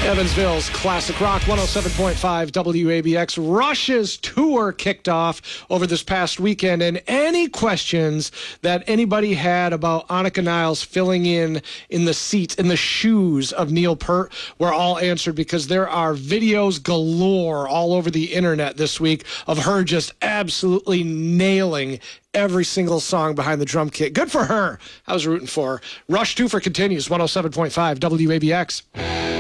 Evansville's Classic Rock 107.5 WABX. Rush's tour kicked off over this past weekend, and any questions that anybody had about Annika Niles filling in the seats, in the shoes of Neil Peart were all answered, because there are videos galore all over the internet this week of her just absolutely nailing every single song behind the drum kit. Good for her. I was rooting for her. Rush 2 for continues, 107.5 WABX.